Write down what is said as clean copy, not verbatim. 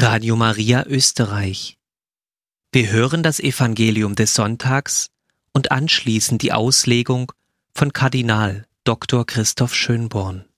Radio Maria Österreich. Wir hören das Evangelium des Sonntags und anschließend die Auslegung von Kardinal Dr. Christoph Schönborn.